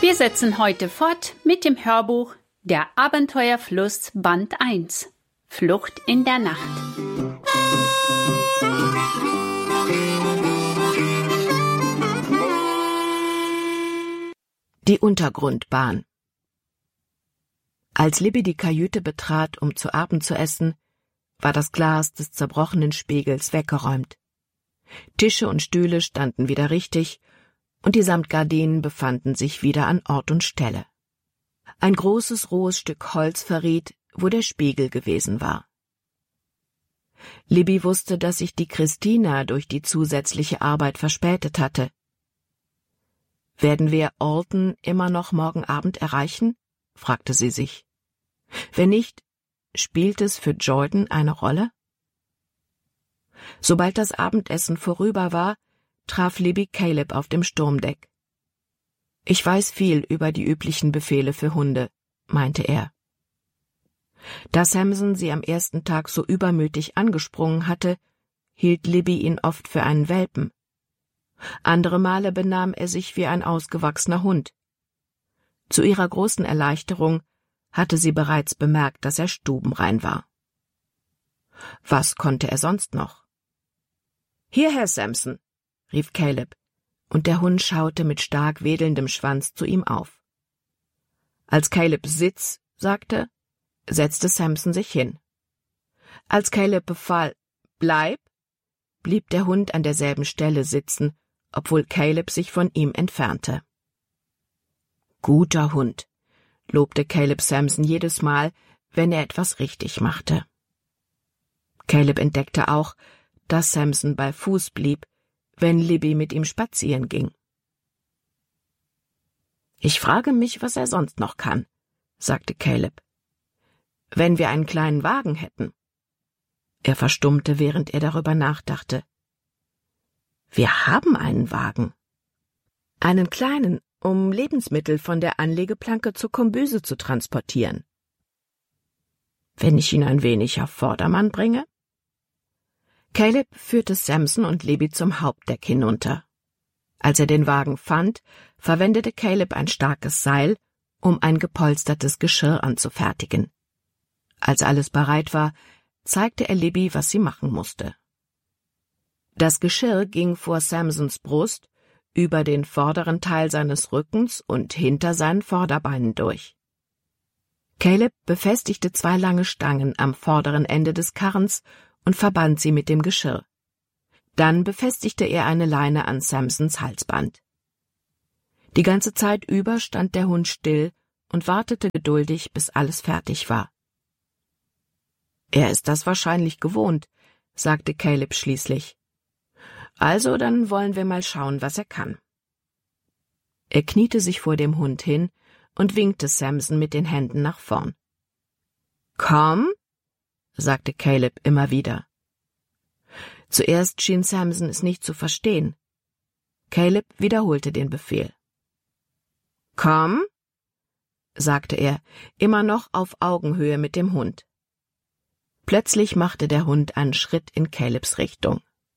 Wir setzen heute fort mit dem Hörbuch Der Abenteuerfluss Band 1 – Flucht in der Nacht. Die Untergrundbahn. Als Libby die Kajüte betrat, um zu Abend zu essen, war das Glas des zerbrochenen Spiegels weggeräumt. Tische und Stühle standen wieder richtig, und die Samtgardinen befanden sich wieder an Ort und Stelle. Ein großes, rohes Stück Holz verriet, wo der Spiegel gewesen war. Libby wusste, dass sich die Christina durch die zusätzliche Arbeit verspätet hatte. »Werden wir Alton immer noch morgen Abend erreichen?« fragte sie sich. »Wenn nicht, spielt es für Jordan eine Rolle?« Sobald das Abendessen vorüber war, traf Libby Caleb auf dem Sturmdeck. »Ich weiß viel über die üblichen Befehle für Hunde«, meinte er. Da Samson sie am ersten Tag so übermütig angesprungen hatte, hielt Libby ihn oft für einen Welpen. Andere Male benahm er sich wie ein ausgewachsener Hund. Zu ihrer großen Erleichterung hatte sie bereits bemerkt, dass er stubenrein war. Was konnte er sonst noch? »Hierher, Samson«, rief Caleb, und der Hund schaute mit stark wedelndem Schwanz zu ihm auf. Als Caleb »Sitz« sagte, setzte Samson sich hin. Als Caleb befahl »Bleib«, blieb der Hund an derselben Stelle sitzen, obwohl Caleb sich von ihm entfernte. »Guter Hund«, lobte Caleb Samson jedes Mal, wenn er etwas richtig machte. Caleb entdeckte auch, dass Samson bei Fuß blieb, wenn Libby mit ihm spazieren ging. »Ich frage mich, was er sonst noch kann«, sagte Caleb. »Wenn wir einen kleinen Wagen hätten.« Er verstummte, während er darüber nachdachte. »Wir haben einen Wagen.« »Einen kleinen, um Lebensmittel von der Anlegeplanke zur Kombüse zu transportieren.« »Wenn ich ihn ein wenig auf Vordermann bringe?« Caleb führte Samson und Libby zum Hauptdeck hinunter. Als er den Wagen fand, verwendete Caleb ein starkes Seil, um ein gepolstertes Geschirr anzufertigen. Als alles bereit war, zeigte er Libby, was sie machen musste. Das Geschirr ging vor Samsons Brust, über den vorderen Teil seines Rückens und hinter seinen Vorderbeinen durch. Caleb befestigte 2 lange Stangen am vorderen Ende des Karrens und verband sie mit dem Geschirr. Dann befestigte er eine Leine an Samsons Halsband. Die ganze Zeit über stand der Hund still und wartete geduldig, bis alles fertig war. »Er ist das wahrscheinlich gewohnt«, sagte Caleb schließlich. »Also, dann wollen wir mal schauen, was er kann.« Er kniete sich vor dem Hund hin und winkte Samson mit den Händen nach vorn. »Komm«, sagte Caleb immer wieder. Zuerst schien Samson es nicht zu verstehen. Caleb wiederholte den Befehl. »Komm«, sagte er, immer noch auf Augenhöhe mit dem Hund. Plötzlich machte der Hund einen Schritt in Calebs Richtung.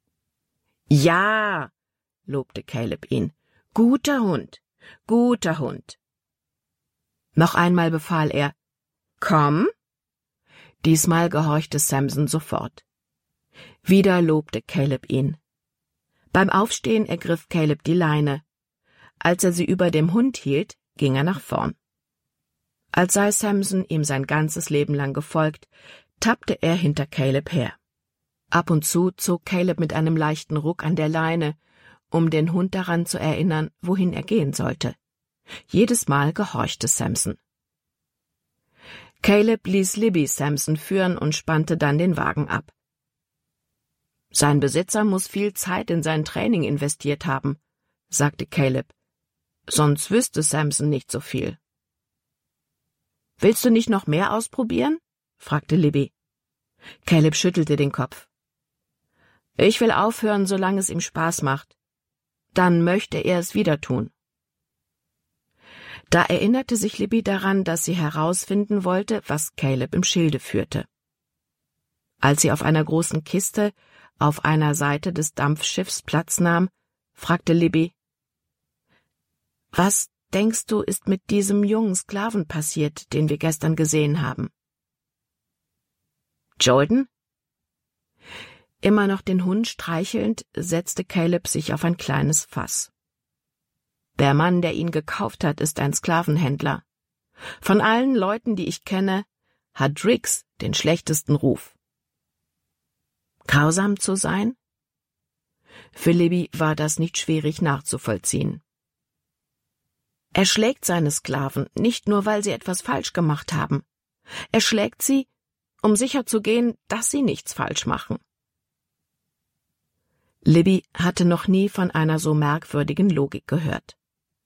»Ja«, lobte Caleb ihn, »guter Hund, guter Hund.« Noch einmal befahl er, »Komm«. Diesmal gehorchte Samson sofort. Wieder lobte Caleb ihn. Beim Aufstehen ergriff Caleb die Leine. Als er sie über dem Hund hielt, ging er nach vorn. Als sei Samson ihm sein ganzes Leben lang gefolgt, tappte er hinter Caleb her. Ab und zu zog Caleb mit einem leichten Ruck an der Leine, um den Hund daran zu erinnern, wohin er gehen sollte. Jedes Mal gehorchte Samson. Caleb ließ Libby Samson führen und spannte dann den Wagen ab. »Sein Besitzer muss viel Zeit in sein Training investiert haben«, sagte Caleb. »Sonst wüsste Samson nicht so viel.« »Willst du nicht noch mehr ausprobieren?« fragte Libby. Caleb schüttelte den Kopf. »Ich will aufhören, solange es ihm Spaß macht. Dann möchte er es wieder tun.« Da erinnerte sich Libby daran, dass sie herausfinden wollte, was Caleb im Schilde führte. Als sie auf einer großen Kiste auf einer Seite des Dampfschiffs Platz nahm, fragte Libby, »Was denkst du, ist mit diesem jungen Sklaven passiert, den wir gestern gesehen haben? Jordan? Immer noch den Hund streichelnd, setzte Caleb sich auf ein kleines Fass. Der Mann, der ihn gekauft hat, ist ein Sklavenhändler. Von allen Leuten, die ich kenne, hat Riggs den schlechtesten Ruf. Grausam zu sein? Für Libby war das nicht schwierig nachzuvollziehen. Er schlägt seine Sklaven, nicht nur, weil sie etwas falsch gemacht haben. Er schlägt sie, um sicherzugehen, dass sie nichts falsch machen. Libby hatte noch nie von einer so merkwürdigen Logik gehört.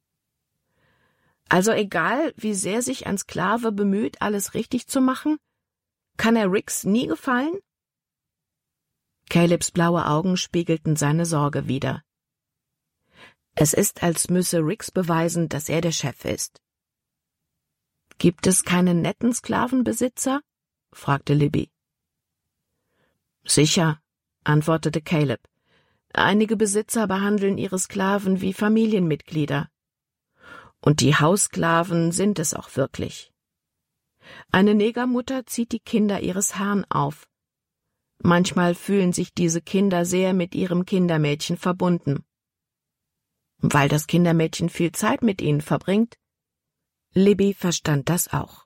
Also egal, wie sehr sich ein Sklave bemüht, alles richtig zu machen, kann er Riggs nie gefallen? Calebs blaue Augen spiegelten seine Sorge wider. Es ist, als müsse Riggs beweisen, dass er der Chef ist. Gibt es keine netten Sklavenbesitzer? Fragte Libby. Sicher, antwortete Caleb. Einige Besitzer behandeln ihre Sklaven wie Familienmitglieder. Und die Haussklaven sind es auch wirklich. Eine Negermutter zieht die Kinder ihres Herrn auf. Manchmal fühlen sich diese Kinder sehr mit ihrem Kindermädchen verbunden. Weil das Kindermädchen viel Zeit mit ihnen verbringt? Libby verstand das auch.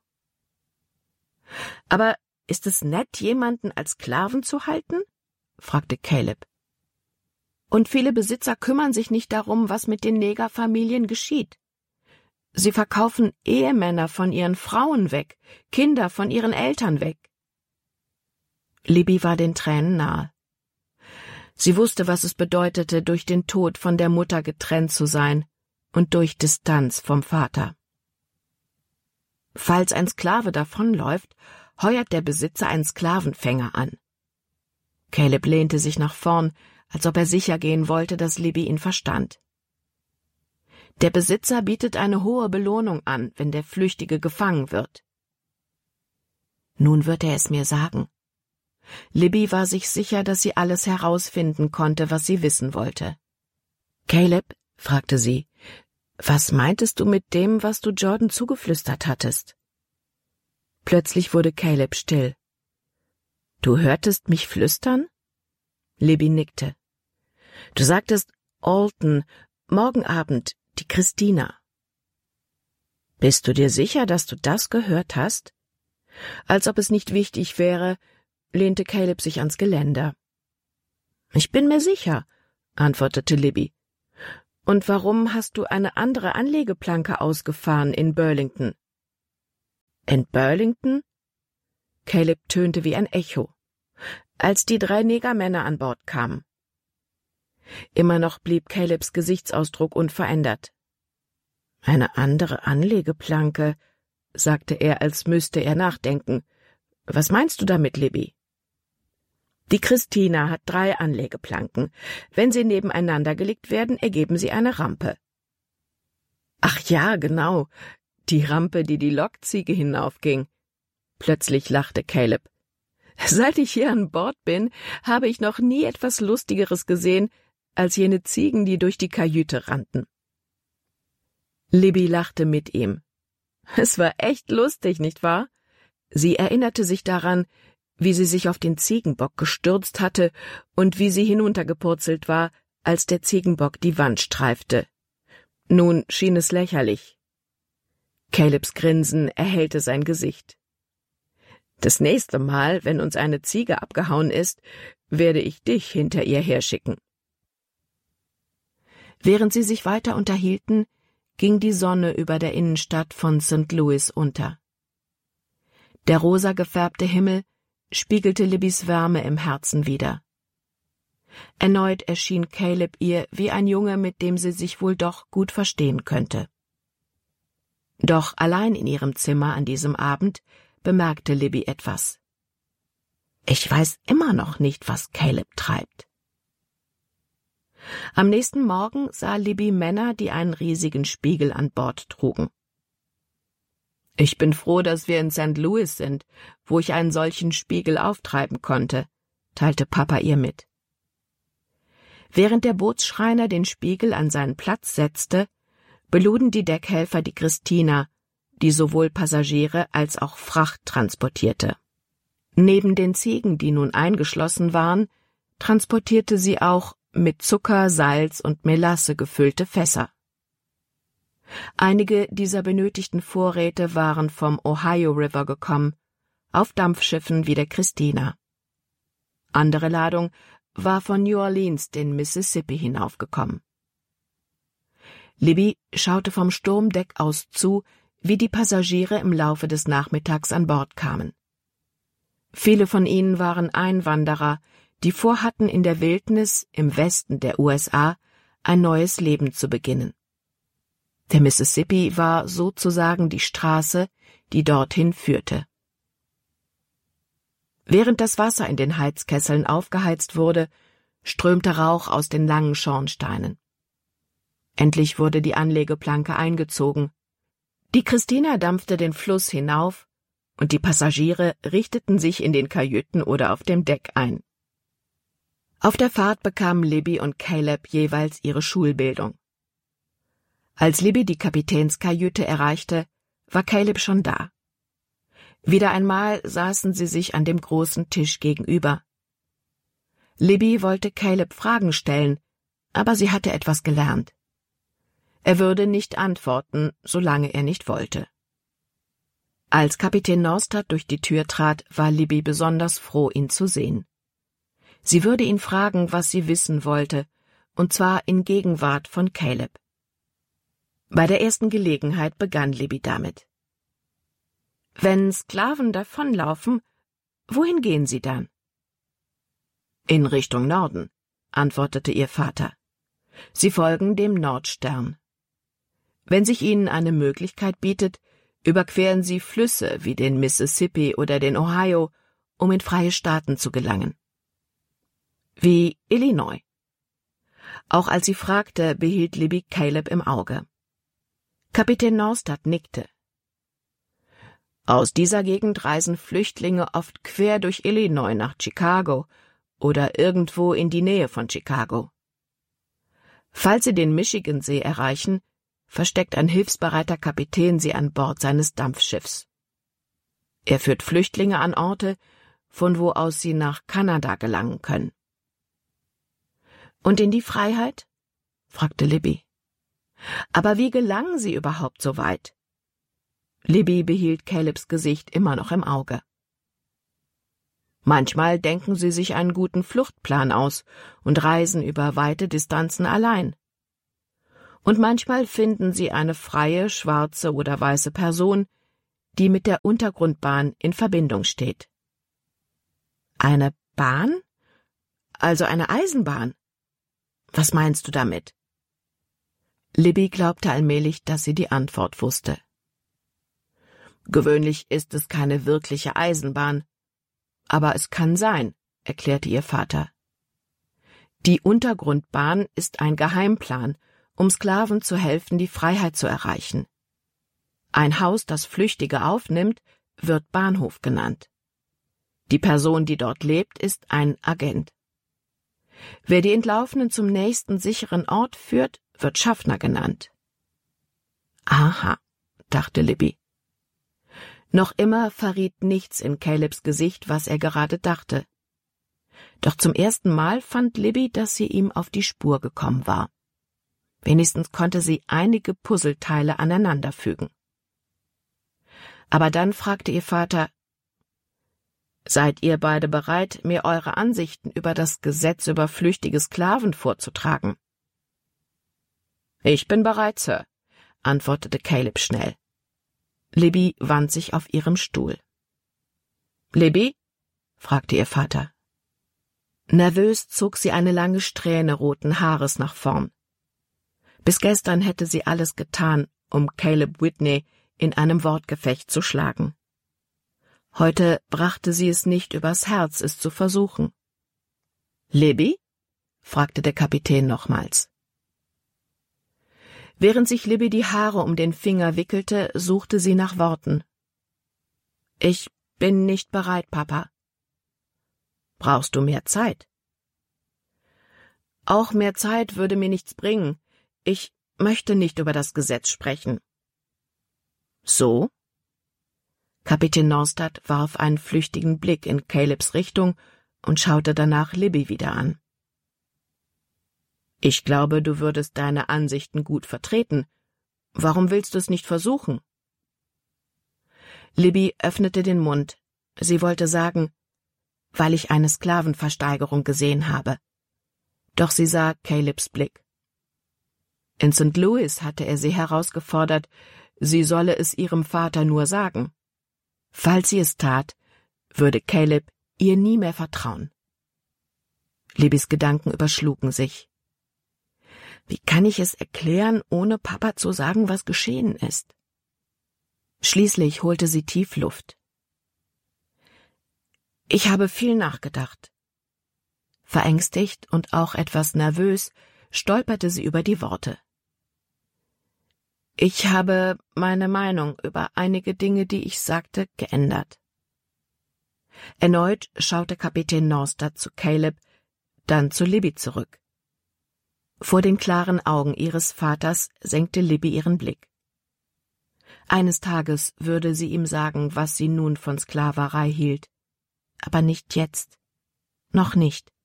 Aber ist es nett, jemanden als Sklaven zu halten? Fragte Caleb. Und viele Besitzer kümmern sich nicht darum, was mit den Negerfamilien geschieht. Sie verkaufen Ehemänner von ihren Frauen weg, Kinder von ihren Eltern weg. Libby war den Tränen nahe. Sie wusste, was es bedeutete, durch den Tod von der Mutter getrennt zu sein und durch Distanz vom Vater. Falls ein Sklave davonläuft, heuert der Besitzer einen Sklavenfänger an. Caleb lehnte sich nach vorn, als ob er sicher gehen wollte, dass Libby ihn verstand. Der Besitzer bietet eine hohe Belohnung an, wenn der Flüchtige gefangen wird. Nun wird er es mir sagen. Libby war sich sicher, dass sie alles herausfinden konnte, was sie wissen wollte. »Caleb«, fragte sie, »was meintest du mit dem, was du Jordan zugeflüstert hattest?« Plötzlich wurde Caleb still. »Du hörtest mich flüstern?« Libby nickte. »Du sagtest, Alton, morgen Abend, die Christina.« »Bist du dir sicher, dass du das gehört hast?« Als ob es nicht wichtig wäre, lehnte Caleb sich ans Geländer. »Ich bin mir sicher«, antwortete Libby. »Und warum hast du eine andere Anlegeplanke ausgefahren in Burlington?« »In Burlington?« Caleb tönte wie ein Echo. »Als die 3 Negermänner an Bord kamen.« Immer noch blieb Calebs Gesichtsausdruck unverändert. »Eine andere Anlegeplanke«, sagte er, als müsste er nachdenken. »Was meinst du damit, Libby?« »Die Christina hat 3 Anlegeplanken. Wenn sie nebeneinander gelegt werden, ergeben sie eine Rampe.« »Ach ja, genau, die Rampe, die Lokziege hinaufging.« Plötzlich lachte Caleb. »Seit ich hier an Bord bin, habe ich noch nie etwas Lustigeres gesehen, als jene Ziegen, die durch die Kajüte rannten.« Libby lachte mit ihm. Es war echt lustig, nicht wahr? Sie erinnerte sich daran, wie sie sich auf den Ziegenbock gestürzt hatte und wie sie hinuntergepurzelt war, als der Ziegenbock die Wand streifte. Nun schien es lächerlich. Calebs Grinsen erhellte sein Gesicht. »Das nächste Mal, wenn uns eine Ziege abgehauen ist, werde ich dich hinter ihr herschicken.« Während sie sich weiter unterhielten, ging die Sonne über der Innenstadt von St. Louis unter. Der rosa gefärbte Himmel spiegelte Libbys Wärme im Herzen wider. Erneut erschien Caleb ihr wie ein Junge, mit dem sie sich wohl doch gut verstehen könnte. Doch allein in ihrem Zimmer an diesem Abend bemerkte Libby etwas. »Ich weiß immer noch nicht, was Caleb treibt.« Am nächsten Morgen sah Libby Männer, die einen riesigen Spiegel an Bord trugen. »Ich bin froh, dass wir in St. Louis sind, wo ich einen solchen Spiegel auftreiben konnte«, teilte Papa ihr mit. Während der Bootsschreiner den Spiegel an seinen Platz setzte, beluden die Deckhelfer die Christina, die sowohl Passagiere als auch Fracht transportierte. Neben den Ziegen, die nun eingeschlossen waren, transportierte sie auch mit Zucker, Salz und Melasse gefüllte Fässer. Einige dieser benötigten Vorräte waren vom Ohio River gekommen, auf Dampfschiffen wie der Christina. Andere Ladung war von New Orleans den Mississippi hinaufgekommen. Libby schaute vom Sturmdeck aus zu, wie die Passagiere im Laufe des Nachmittags an Bord kamen. Viele von ihnen waren Einwanderer, die vorhatten, in der Wildnis im Westen der USA ein neues Leben zu beginnen. Der Mississippi war sozusagen die Straße, die dorthin führte. Während das Wasser in den Heizkesseln aufgeheizt wurde, strömte Rauch aus den langen Schornsteinen. Endlich wurde die Anlegeplanke eingezogen. Die Christina dampfte den Fluss hinauf, und die Passagiere richteten sich in den Kajüten oder auf dem Deck ein. Auf der Fahrt bekamen Libby und Caleb jeweils ihre Schulbildung. Als Libby die Kapitänskajüte erreichte, war Caleb schon da. Wieder einmal saßen sie sich an dem großen Tisch gegenüber. Libby wollte Caleb Fragen stellen, aber sie hatte etwas gelernt. Er würde nicht antworten, solange er nicht wollte. Als Kapitän Norstad durch die Tür trat, war Libby besonders froh, ihn zu sehen. Sie würde ihn fragen, was sie wissen wollte, und zwar in Gegenwart von Caleb. Bei der ersten Gelegenheit begann Libby damit. »Wenn Sklaven davonlaufen, wohin gehen sie dann?« »In Richtung Norden«, antwortete ihr Vater. »Sie folgen dem Nordstern. Wenn sich ihnen eine Möglichkeit bietet, überqueren sie Flüsse wie den Mississippi oder den Ohio, um in freie Staaten zu gelangen.« »Wie Illinois?« Auch als sie fragte, behielt Libby Caleb im Auge. Kapitän Norstad nickte. »Aus dieser Gegend reisen Flüchtlinge oft quer durch Illinois nach Chicago oder irgendwo in die Nähe von Chicago. Falls sie den Michigansee erreichen, versteckt ein hilfsbereiter Kapitän sie an Bord seines Dampfschiffs. Er führt Flüchtlinge an Orte, von wo aus sie nach Kanada gelangen können.« »Und in die Freiheit?« fragte Libby. »Aber wie gelangen sie überhaupt so weit?« Libby behielt Calebs Gesicht immer noch im Auge. »Manchmal denken sie sich einen guten Fluchtplan aus und reisen über weite Distanzen allein. Und manchmal finden sie eine freie, schwarze oder weiße Person, die mit der Untergrundbahn in Verbindung steht.« »Eine Bahn? Also eine Eisenbahn? Was meinst du damit?« Libby glaubte allmählich, dass sie die Antwort wusste. »Gewöhnlich ist es keine wirkliche Eisenbahn, aber es kann sein«, erklärte ihr Vater. »Die Untergrundbahn ist ein Geheimplan, um Sklaven zu helfen, die Freiheit zu erreichen. Ein Haus, das Flüchtige aufnimmt, wird Bahnhof genannt. Die Person, die dort lebt, ist ein Agent. Wer die Entlaufenen zum nächsten sicheren Ort führt, wird Schaffner genannt.« »Aha«, dachte Libby. Noch immer verriet nichts in Calebs Gesicht, was er gerade dachte. Doch zum ersten Mal fand Libby, dass sie ihm auf die Spur gekommen war. Wenigstens konnte sie einige Puzzleteile aneinanderfügen. Aber dann fragte ihr Vater: »Seid ihr beide bereit, mir eure Ansichten über das Gesetz über flüchtige Sklaven vorzutragen?« »Ich bin bereit, Sir«, antwortete Caleb schnell. Libby wand sich auf ihrem Stuhl. »Libby?« fragte ihr Vater. Nervös zog sie eine lange Strähne roten Haares nach vorn. Bis gestern hätte sie alles getan, um Caleb Whitney in einem Wortgefecht zu schlagen. Heute brachte sie es nicht übers Herz, es zu versuchen. »Libby?« fragte der Kapitän nochmals. Während sich Libby die Haare um den Finger wickelte, suchte sie nach Worten. »Ich bin nicht bereit, Papa.« »Brauchst du mehr Zeit?« »Auch mehr Zeit würde mir nichts bringen. Ich möchte nicht über das Gesetz sprechen. So? Kapitän Norstad warf einen flüchtigen Blick in Calebs Richtung und schaute danach Libby wieder an. Ich glaube, du würdest deine Ansichten gut vertreten. Warum willst du es nicht versuchen? Libby öffnete den Mund. Sie wollte sagen, weil ich eine Sklavenversteigerung gesehen habe. Doch sie sah Calebs Blick. In St. Louis hatte er sie herausgefordert, sie solle es ihrem Vater nur sagen. Falls sie es tat, würde Caleb ihr nie mehr vertrauen. Libbys Gedanken überschlugen sich. Wie kann ich es erklären, ohne Papa zu sagen, was geschehen ist? Schließlich holte sie tief Luft. Ich habe viel nachgedacht. Verängstigt und auch etwas nervös stolperte sie über die Worte. Ich habe meine Meinung über einige Dinge, die ich sagte, geändert. Erneut schaute Kapitän Norstad zu Caleb, dann zu Libby zurück. Vor den klaren Augen ihres Vaters senkte Libby ihren Blick. Eines Tages würde sie ihm sagen, was sie nun von Sklaverei hielt. Aber nicht jetzt. Noch nicht.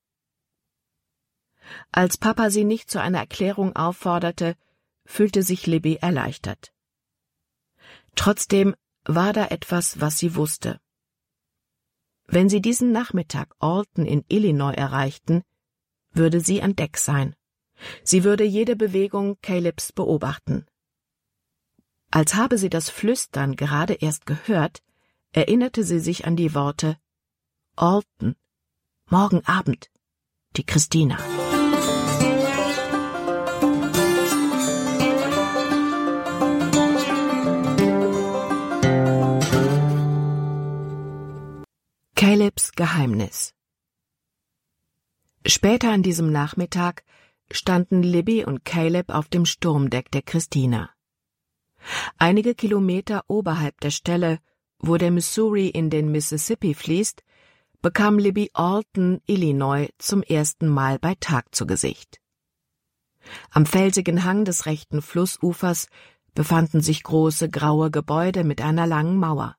Als Papa sie nicht zu einer Erklärung aufforderte, fühlte sich Libby erleichtert. Trotzdem war da etwas, was sie wusste. Wenn sie diesen Nachmittag Alton in Illinois erreichten, würde sie an Deck sein. Sie würde jede Bewegung Calebs beobachten. Als habe sie das Flüstern gerade erst gehört, erinnerte sie sich an die Worte Alton, morgen Abend, die Christina. Calebs Geheimnis. Später an diesem Nachmittag standen Libby und Caleb auf dem Sturmdeck der Christina. Einige Kilometer oberhalb der Stelle, wo der Missouri in den Mississippi fließt, bekam Libby Alton, Illinois, zum ersten Mal bei Tag zu Gesicht. Am felsigen Hang des rechten Flussufers befanden sich große graue Gebäude mit einer langen Mauer.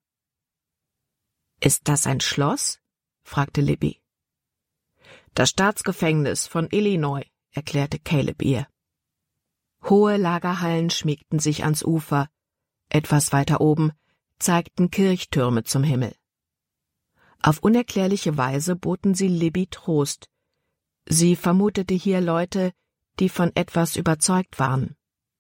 »Ist das ein Schloss?« fragte Libby. »Das Staatsgefängnis von Illinois«, erklärte Caleb ihr. Hohe Lagerhallen schmiegten sich ans Ufer, etwas weiter oben zeigten Kirchtürme zum Himmel. Auf unerklärliche Weise boten sie Libby Trost. Sie vermutete hier Leute, die von etwas überzeugt waren.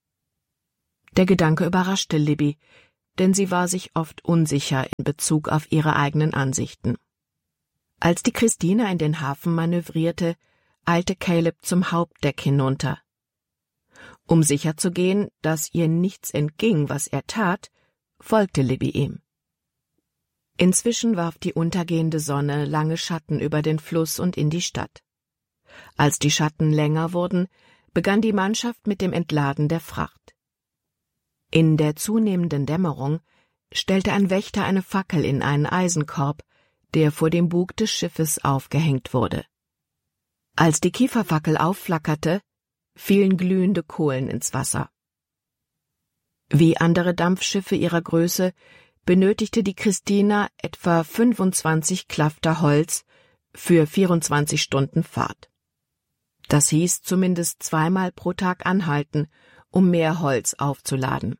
Der Gedanke überraschte Libby, denn sie war sich oft unsicher in Bezug auf ihre eigenen Ansichten. Als die Christina in den Hafen manövrierte, eilte Caleb zum Hauptdeck hinunter. Um sicherzugehen, dass ihr nichts entging, was er tat, folgte Libby ihm. Inzwischen warf die untergehende Sonne lange Schatten über den Fluss und in die Stadt. Als die Schatten länger wurden, begann die Mannschaft mit dem Entladen der Fracht. In der zunehmenden Dämmerung stellte ein Wächter eine Fackel in einen Eisenkorb, der vor dem Bug des Schiffes aufgehängt wurde. Als die Kieferfackel aufflackerte, fielen glühende Kohlen ins Wasser. Wie andere Dampfschiffe ihrer Größe benötigte die Christina etwa 25 Klafter Holz für 24 Stunden Fahrt. Das hieß zumindest zweimal pro Tag anhalten, um mehr Holz aufzuladen.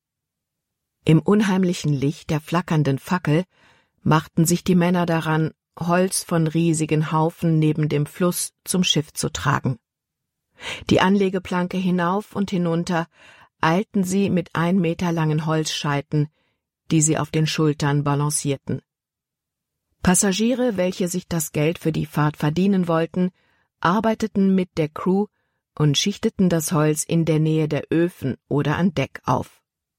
Im unheimlichen Licht der flackernden Fackel machten sich die Männer daran, Holz von riesigen Haufen neben dem Fluss zum Schiff zu tragen. Die Anlegeplanke hinauf und hinunter eilten sie mit 1 Meter langen Holzscheiten, die sie auf den Schultern balancierten. Passagiere, welche sich das Geld für die Fahrt verdienen wollten, arbeiteten mit der Crew und schichteten das Holz in der Nähe der Öfen oder an Deck auf.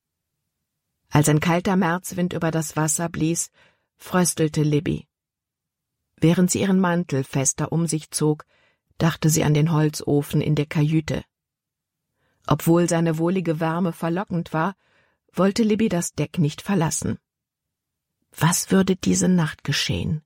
Als ein kalter Märzwind über das Wasser blies, fröstelte Libby. Während sie ihren Mantel fester um sich zog, dachte sie an den Holzofen in der Kajüte. Obwohl seine wohlige Wärme verlockend war, wollte Libby das Deck nicht verlassen. Was würde diese Nacht geschehen?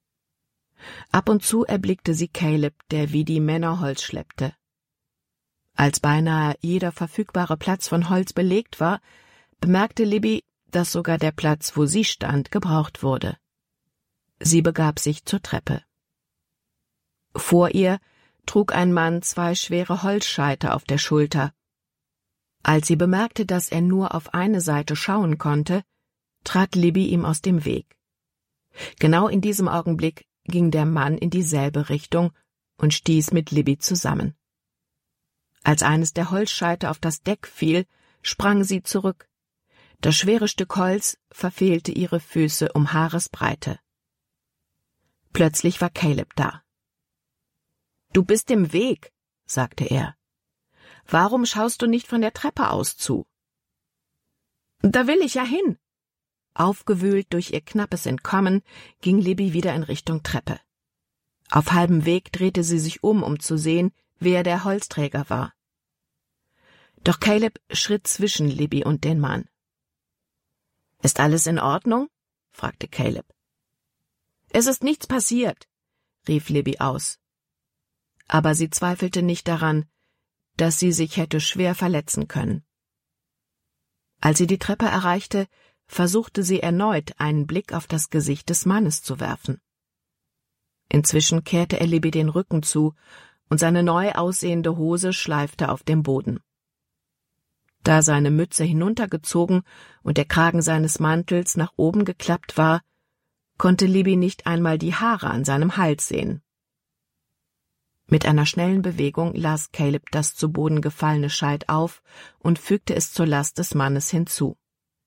Ab und zu erblickte sie Caleb, der wie die Männer Holz schleppte. Als beinahe jeder verfügbare Platz von Holz belegt war, bemerkte Libby, dass sogar der Platz, wo sie stand, gebraucht wurde. Sie begab sich zur Treppe. Vor ihr trug ein Mann 2 schwere Holzscheite auf der Schulter. Als sie bemerkte, dass er nur auf eine Seite schauen konnte, trat Libby ihm aus dem Weg. Genau in diesem Augenblick ging der Mann in dieselbe Richtung und stieß mit Libby zusammen. Als eines der Holzscheite auf das Deck fiel, sprang sie zurück. Das schwere Stück Holz verfehlte ihre Füße um Haaresbreite. Plötzlich war Caleb da. »Du bist im Weg«, sagte er. »Warum schaust du nicht von der Treppe aus zu?« »Da will ich ja hin.« Aufgewühlt durch ihr knappes Entkommen, ging Libby wieder in Richtung Treppe. Auf halbem Weg drehte sie sich um zu sehen, wer der Holzträger war. Doch Caleb schritt zwischen Libby und den Mann. »Ist alles in Ordnung?« fragte Caleb. »Es ist nichts passiert«, rief Libby aus. Aber sie zweifelte nicht daran, dass sie sich hätte schwer verletzen können. Als sie die Treppe erreichte, versuchte sie erneut, einen Blick auf das Gesicht des Mannes zu werfen. Inzwischen kehrte er Libby den Rücken zu, und seine neu aussehende Hose schleifte auf dem Boden. Da seine Mütze hinuntergezogen und der Kragen seines Mantels nach oben geklappt war, konnte Libby nicht einmal die Haare an seinem Hals sehen. Mit einer schnellen Bewegung las Caleb das zu Boden gefallene Scheit auf und fügte es zur Last des Mannes hinzu.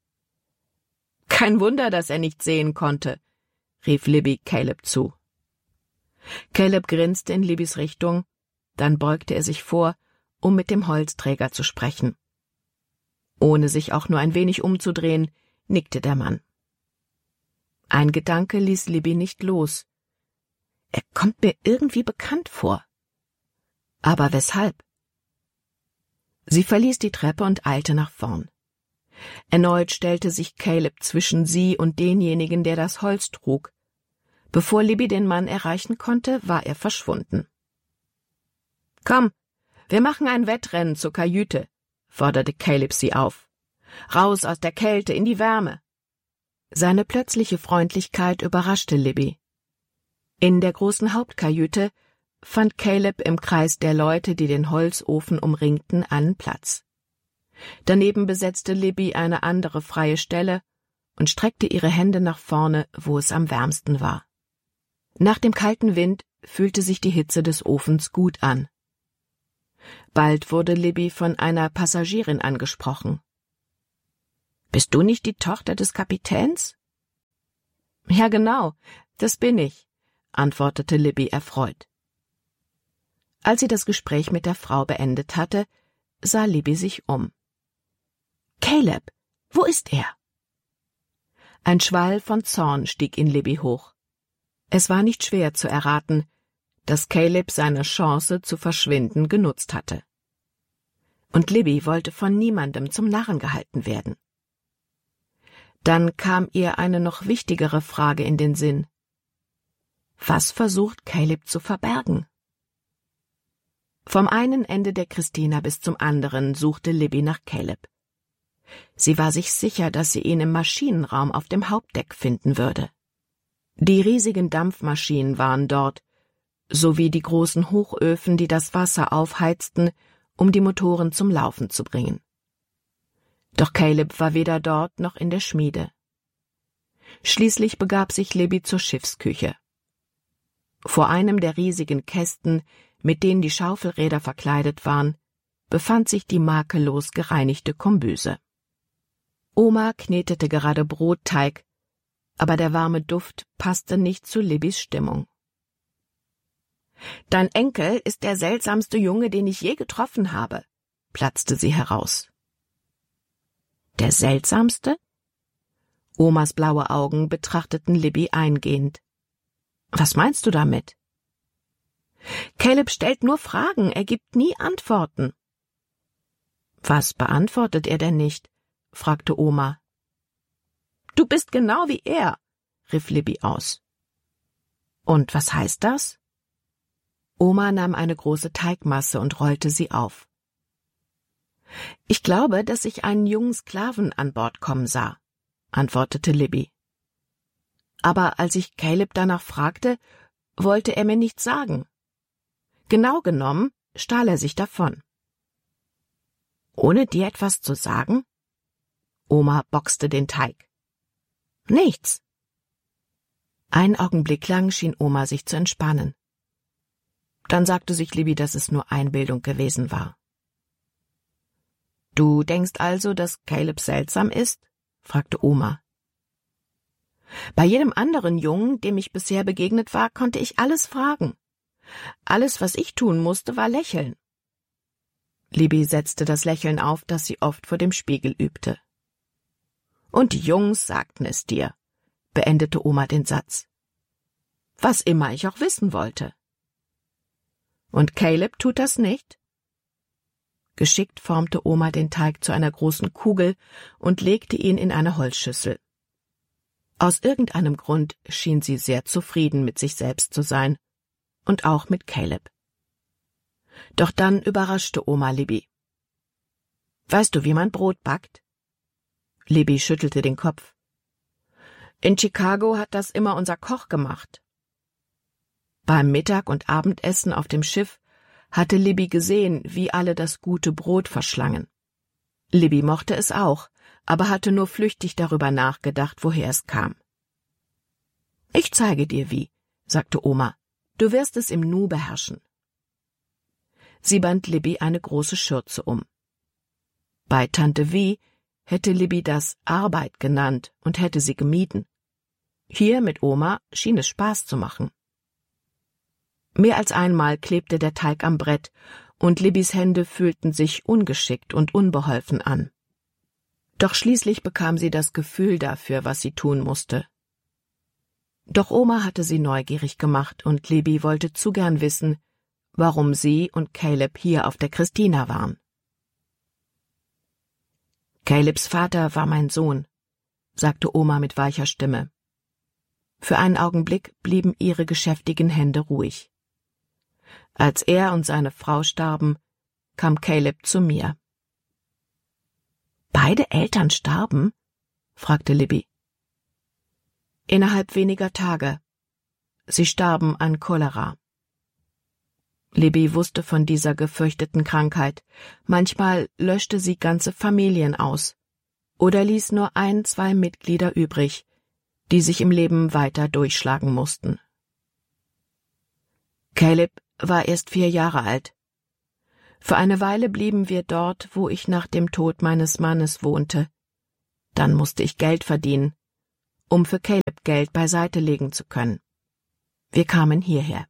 »Kein Wunder, dass er nicht sehen konnte«, rief Libby Caleb zu. Caleb grinste in Libbys Richtung, dann beugte er sich vor, um mit dem Holzträger zu sprechen. Ohne sich auch nur ein wenig umzudrehen, nickte der Mann. Ein Gedanke ließ Libby nicht los. Er kommt mir irgendwie bekannt vor. Aber weshalb? Sie verließ die Treppe und eilte nach vorn. Erneut stellte sich Caleb zwischen sie und denjenigen, der das Holz trug. Bevor Libby den Mann erreichen konnte, war er verschwunden. »Komm, wir machen ein Wettrennen zur Kajüte«, forderte Caleb sie auf. »Raus aus der Kälte in die Wärme!« Seine plötzliche Freundlichkeit überraschte Libby. In der großen Hauptkajüte fand Caleb im Kreis der Leute, die den Holzofen umringten, einen Platz. Daneben besetzte Libby eine andere freie Stelle und streckte ihre Hände nach vorne, wo es am wärmsten war. Nach dem kalten Wind fühlte sich die Hitze des Ofens gut an. Bald wurde Libby von einer Passagierin angesprochen. »Bist du nicht die Tochter des Kapitäns?« »Ja, genau, das bin ich«, antwortete Libby erfreut. Als sie das Gespräch mit der Frau beendet hatte, sah Libby sich um. »Caleb, wo ist er?« Ein Schwall von Zorn stieg in Libby hoch. Es war nicht schwer zu erraten, dass Caleb seine Chance zu verschwinden genutzt hatte. Und Libby wollte von niemandem zum Narren gehalten werden. Dann kam ihr eine noch wichtigere Frage in den Sinn. Was versucht Caleb zu verbergen? Vom einen Ende der Christina bis zum anderen suchte Libby nach Caleb. Sie war sich sicher, dass sie ihn im Maschinenraum auf dem Hauptdeck finden würde. Die riesigen Dampfmaschinen waren dort, sowie die großen Hochöfen, die das Wasser aufheizten, um die Motoren zum Laufen zu bringen. Doch Caleb war weder dort noch in der Schmiede. Schließlich begab sich Libby zur Schiffsküche. Vor einem der riesigen Kästen, mit denen die Schaufelräder verkleidet waren, befand sich die makellos gereinigte Kombüse. Oma knetete gerade Brotteig, aber der warme Duft passte nicht zu Libbys Stimmung. »Dein Enkel ist der seltsamste Junge, den ich je getroffen habe«, platzte sie heraus. »Der seltsamste?« Omas blaue Augen betrachteten Libby eingehend. »Was meinst du damit?« »Caleb stellt nur Fragen, er gibt nie Antworten.« »Was beantwortet er denn nicht?« fragte Oma. »Du bist genau wie er«, rief Libby aus. »Und was heißt das?« Oma nahm eine große Teigmasse und rollte sie auf. »Ich glaube, dass ich einen jungen Sklaven an Bord kommen sah«, antwortete Libby. »Aber als ich Caleb danach fragte, wollte er mir nichts sagen. Genau genommen stahl er sich davon.« »Ohne dir etwas zu sagen?« Oma boxte den Teig. »Nichts.« Einen Augenblick lang schien Oma sich zu entspannen. Dann sagte sich Libby, dass es nur Einbildung gewesen war. »Du denkst also, dass Caleb seltsam ist?« fragte Oma. »Bei jedem anderen Jungen, dem ich bisher begegnet war, konnte ich alles fragen. Alles, was ich tun musste, war lächeln.« Libby setzte das Lächeln auf, das sie oft vor dem Spiegel übte. »Und die Jungs sagten es dir«, beendete Oma den Satz. »Was immer ich auch wissen wollte.« »Und Caleb tut das nicht?« Geschickt formte Oma den Teig zu einer großen Kugel und legte ihn in eine Holzschüssel. Aus irgendeinem Grund schien sie sehr zufrieden mit sich selbst zu sein und auch mit Caleb. Doch dann überraschte Oma Libby. »Weißt du, wie man Brot backt?« Libby schüttelte den Kopf. »In Chicago hat das immer unser Koch gemacht.« Beim Mittag- und Abendessen auf dem Schiff hatte Libby gesehen, wie alle das gute Brot verschlangen. Libby mochte es auch, aber hatte nur flüchtig darüber nachgedacht, woher es kam. »Ich zeige dir wie«, sagte Oma. »Du wirst es im Nu beherrschen.« Sie band Libby eine große Schürze um. Bei Tante Vi hätte Libby das Arbeit genannt und hätte sie gemieden. Hier mit Oma schien es Spaß zu machen. Mehr als einmal klebte der Teig am Brett, und Libbys Hände fühlten sich ungeschickt und unbeholfen an. Doch schließlich bekam sie das Gefühl dafür, was sie tun musste. Doch Oma hatte sie neugierig gemacht, und Libby wollte zu gern wissen, warum sie und Caleb hier auf der Christina waren. »Calebs Vater war mein Sohn«, sagte Oma mit weicher Stimme. Für einen Augenblick blieben ihre geschäftigen Hände ruhig. Als er und seine Frau starben, kam Caleb zu mir. »Beide Eltern starben?« fragte Libby. »Innerhalb weniger Tage. Sie starben an Cholera.« Libby wusste von dieser gefürchteten Krankheit. Manchmal löschte sie ganze Familien aus oder ließ nur 1, 2 Mitglieder übrig, die sich im Leben weiter durchschlagen mussten. Caleb war erst 4 Jahre alt. Für eine Weile blieben wir dort, wo ich nach dem Tod meines Mannes wohnte. Dann musste ich Geld verdienen, um für Caleb Geld beiseite legen zu können. Wir kamen hierher.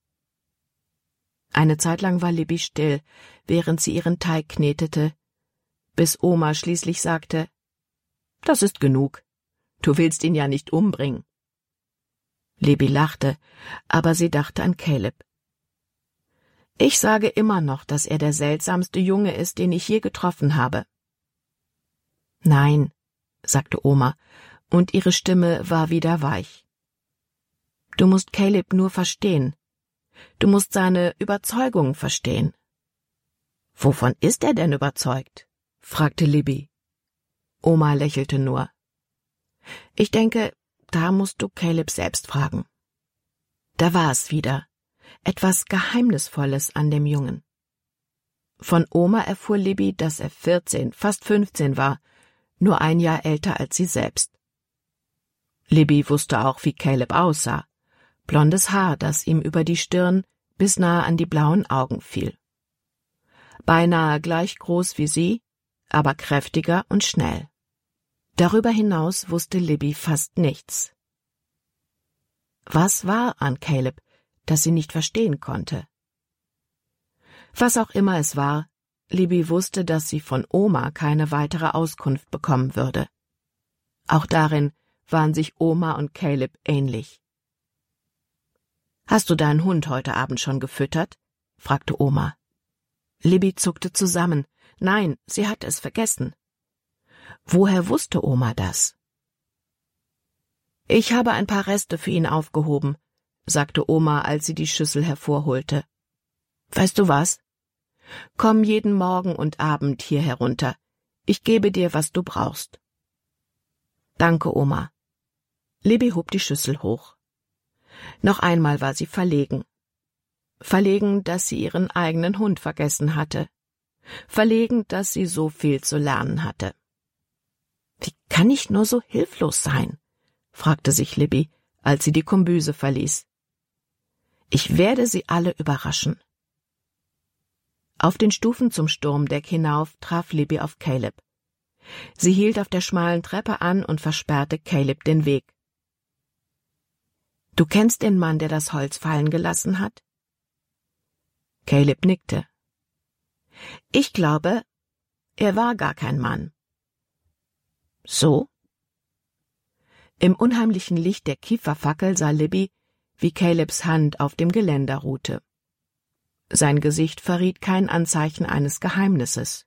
Eine Zeit lang war Libby still, während sie ihren Teig knetete, bis Oma schließlich sagte, »Das ist genug. Du willst ihn ja nicht umbringen.« Libby lachte, aber sie dachte an Caleb. »Ich sage immer noch, dass er der seltsamste Junge ist, den ich je getroffen habe.« »Nein«, sagte Oma, und ihre Stimme war wieder weich. »Du musst Caleb nur verstehen. Du musst seine Überzeugung verstehen.« »Wovon ist er denn überzeugt?« fragte Libby. Oma lächelte nur. »Ich denke, da musst du Caleb selbst fragen.« Da war es wieder, etwas Geheimnisvolles an dem Jungen. Von Oma erfuhr Libby, dass er 14, fast 15 war, nur 1 Jahr älter als sie selbst. Libby wusste auch, wie Caleb aussah. Blondes Haar, das ihm über die Stirn bis nahe an die blauen Augen fiel. Beinahe gleich groß wie sie, aber kräftiger und schnell. Darüber hinaus wusste Libby fast nichts. Was war an Caleb, das sie nicht verstehen konnte? Was auch immer es war, Libby wusste, dass sie von Oma keine weitere Auskunft bekommen würde. Auch darin waren sich Oma und Caleb ähnlich. »Hast du deinen Hund heute Abend schon gefüttert?« fragte Oma. Libby zuckte zusammen. Nein, sie hatte es vergessen. Woher wusste Oma das? »Ich habe ein paar Reste für ihn aufgehoben«, sagte Oma, als sie die Schüssel hervorholte. »Weißt du was? Komm jeden Morgen und Abend hier herunter. Ich gebe dir, was du brauchst. Danke, Oma. Libby hob die Schüssel hoch. Noch einmal war sie verlegen. Verlegen, dass sie ihren eigenen Hund vergessen hatte. Verlegen, dass sie so viel zu lernen hatte. »Wie kann ich nur so hilflos sein?« fragte sich Libby, als sie die Kombüse verließ. »Ich werde sie alle überraschen.« Auf den Stufen zum Sturmdeck hinauf traf Libby auf Caleb. Sie hielt auf der schmalen Treppe an und versperrte Caleb den Weg. »Du kennst den Mann, der das Holz fallen gelassen hat?« Caleb nickte. »Ich glaube, er war gar kein Mann.« »So?« Im unheimlichen Licht der Kieferfackel sah Libby, wie Calebs Hand auf dem Geländer ruhte. Sein Gesicht verriet kein Anzeichen eines Geheimnisses.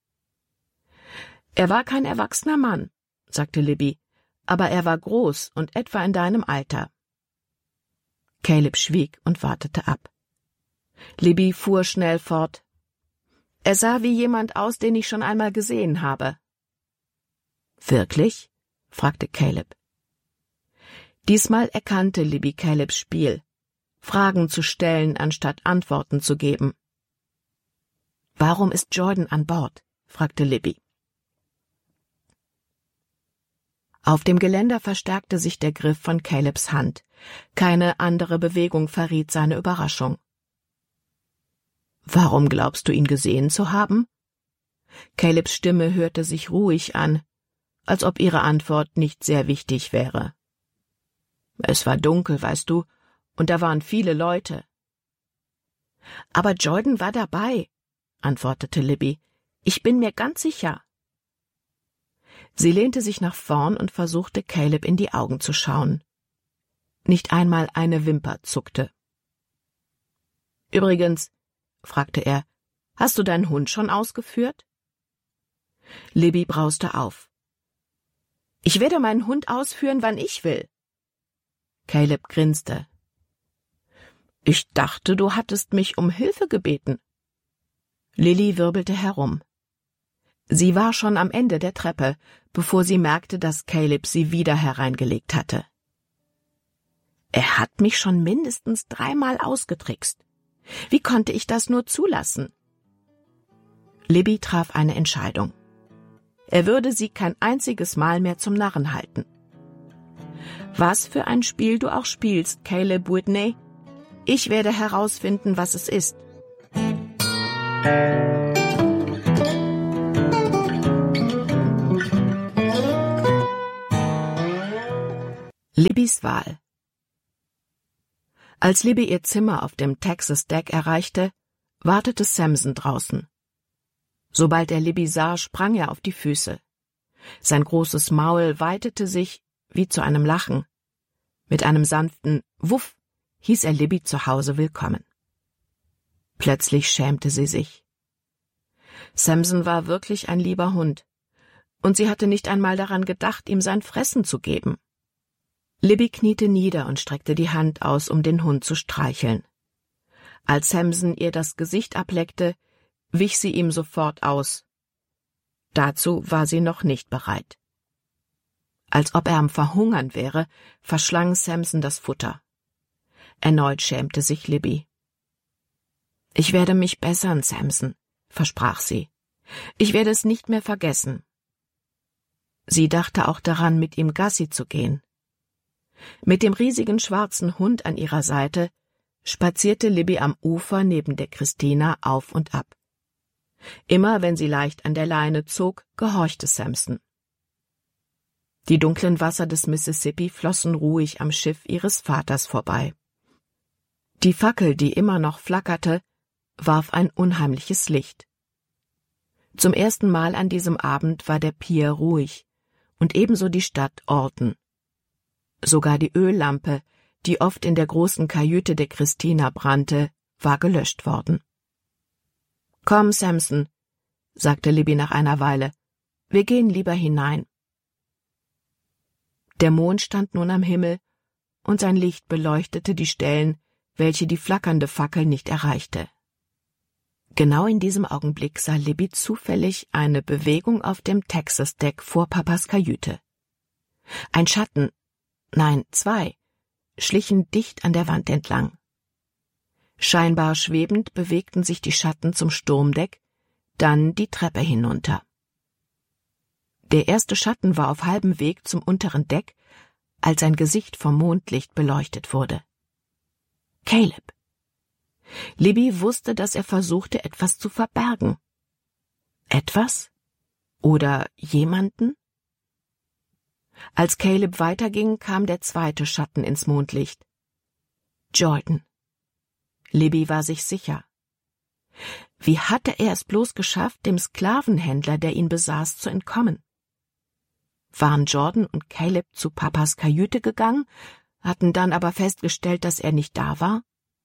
»Er war kein erwachsener Mann«, sagte Libby, »aber er war groß und etwa in deinem Alter.« Caleb schwieg und wartete ab. Libby fuhr schnell fort. »Er sah wie jemand aus, den ich schon einmal gesehen habe.« »Wirklich?« fragte Caleb. Diesmal erkannte Libby Calebs Spiel, Fragen zu stellen, anstatt Antworten zu geben. »Warum ist Jordan an Bord?« fragte Libby. Auf dem Geländer verstärkte sich der Griff von Calebs Hand. Keine andere Bewegung verriet seine Überraschung. »Warum glaubst du, ihn gesehen zu haben?« Calebs Stimme hörte sich ruhig an, als ob ihre Antwort nicht sehr wichtig wäre. »Es war dunkel, weißt du, und da waren viele Leute.« »Aber Jordan war dabei«, antwortete Libby. »Ich bin mir ganz sicher.« Sie lehnte sich nach vorn und versuchte, Caleb in die Augen zu schauen. Nicht einmal eine Wimper zuckte. »Übrigens«, fragte er, »hast du deinen Hund schon ausgeführt?« Libby brauste auf. »Ich werde meinen Hund ausführen, wann ich will.« Caleb grinste. »Ich dachte, du hattest mich um Hilfe gebeten.« Lilly wirbelte herum. Sie war schon am Ende der Treppe, bevor sie merkte, dass Caleb sie wieder hereingelegt hatte. »Er hat mich schon mindestens 3-mal ausgetrickst. Wie konnte ich das nur zulassen?« Libby traf eine Entscheidung. Er würde sie kein einziges Mal mehr zum Narren halten. »Was für ein Spiel du auch spielst, Caleb Whitney. Ich werde herausfinden, was es ist.« Libbys Wahl. Als Libby ihr Zimmer auf dem Texas Deck erreichte, wartete Samson draußen. Sobald er Libby sah, sprang er auf die Füße. Sein großes Maul weitete sich wie zu einem Lachen. Mit einem sanften Wuff hieß er Libby zu Hause willkommen. Plötzlich schämte sie sich. Samson war wirklich ein lieber Hund, und sie hatte nicht einmal daran gedacht, ihm sein Fressen zu geben. Libby kniete nieder und streckte die Hand aus, um den Hund zu streicheln. Als Samson ihr das Gesicht ableckte, wich sie ihm sofort aus. Dazu war sie noch nicht bereit. Als ob er am Verhungern wäre, verschlang Samson das Futter. Erneut schämte sich Libby. »Ich werde mich bessern, Samson«, versprach sie. »Ich werde es nicht mehr vergessen.« Sie dachte auch daran, mit ihm Gassi zu gehen. Mit dem riesigen schwarzen Hund an ihrer Seite spazierte Libby am Ufer neben der Christina auf und ab. Immer wenn sie leicht an der Leine zog, gehorchte Samson. Die dunklen Wasser des Mississippi flossen ruhig am Schiff ihres Vaters vorbei. Die Fackel, die immer noch flackerte, warf ein unheimliches Licht. Zum ersten Mal an diesem Abend war der Pier ruhig und ebenso die Stadt Orton. Sogar die Öllampe, die oft in der großen Kajüte der Christina brannte, war gelöscht worden. »Komm, Samson«, sagte Libby nach einer Weile, »wir gehen lieber hinein.« Der Mond stand nun am Himmel, und sein Licht beleuchtete die Stellen, welche die flackernde Fackel nicht erreichte. Genau in diesem Augenblick sah Libby zufällig eine Bewegung auf dem Texas-Deck vor Papas Kajüte. Ein Schatten, nein, 2, schlichen dicht an der Wand entlang. Scheinbar schwebend bewegten sich die Schatten zum Sturmdeck, dann die Treppe hinunter. Der erste Schatten war auf halbem Weg zum unteren Deck, als sein Gesicht vom Mondlicht beleuchtet wurde. Caleb. Libby wusste, dass er versuchte, etwas zu verbergen. Etwas? Oder jemanden? Als Caleb weiterging, kam der zweite Schatten ins Mondlicht. Jordan. Libby war sich sicher. Wie hatte er es bloß geschafft, dem Sklavenhändler, der ihn besaß, zu entkommen? Waren Jordan und Caleb zu Papas Kajüte gegangen, hatten dann aber festgestellt, dass er nicht da war?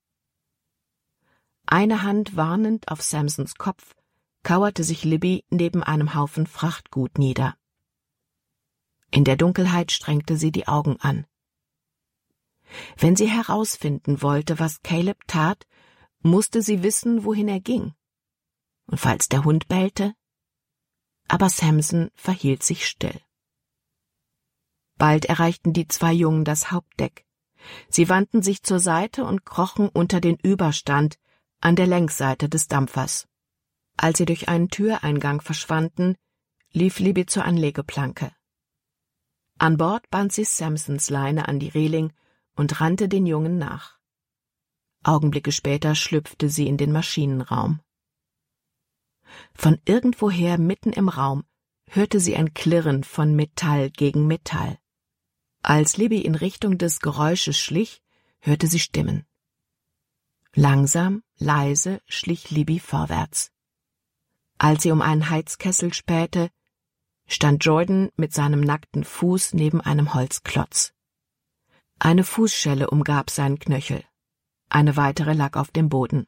Eine Hand warnend auf Samsons Kopf, kauerte sich Libby neben einem Haufen Frachtgut nieder. In der Dunkelheit strengte sie die Augen an. Wenn sie herausfinden wollte, was Caleb tat, musste sie wissen, wohin er ging. Und falls der Hund bellte? Aber Samson verhielt sich still. Bald erreichten die 2 Jungen das Hauptdeck. Sie wandten sich zur Seite und krochen unter den Überstand an der Längsseite des Dampfers. Als sie durch einen Türeingang verschwanden, lief Libby zur Anlegeplanke. An Bord band sie Samsons Leine an die Reling und rannte den Jungen nach. Augenblicke später schlüpfte sie in den Maschinenraum. Von irgendwoher mitten im Raum hörte sie ein Klirren von Metall gegen Metall. Als Libby in Richtung des Geräusches schlich, hörte sie Stimmen. Langsam, leise schlich Libby vorwärts. Als sie um einen Heizkessel spähte, stand Jordan mit seinem nackten Fuß neben einem Holzklotz. Eine Fußschelle umgab seinen Knöchel. Eine weitere lag auf dem Boden.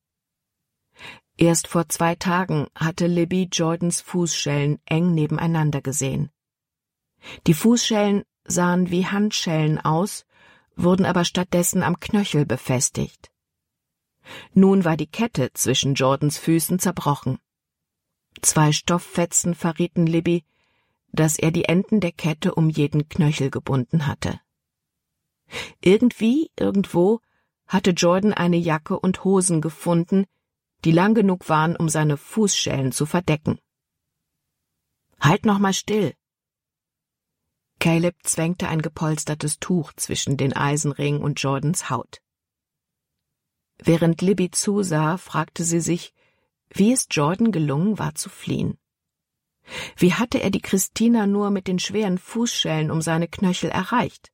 Erst vor 2 Tagen hatte Libby Jordans Fußschellen eng nebeneinander gesehen. Die Fußschellen sahen wie Handschellen aus, wurden aber stattdessen am Knöchel befestigt. Nun war die Kette zwischen Jordans Füßen zerbrochen. 2 Stofffetzen verrieten Libby, dass er die Enden der Kette um jeden Knöchel gebunden hatte. Irgendwie, irgendwo, hatte Jordan eine Jacke und Hosen gefunden, die lang genug waren, um seine Fußschellen zu verdecken. »Halt noch mal still!« Caleb zwängte ein gepolstertes Tuch zwischen den Eisenring und Jordans Haut. Während Libby zusah, fragte sie sich, wie es Jordan gelungen war zu fliehen. Wie hatte er die Christina nur mit den schweren Fußschellen um seine Knöchel erreicht?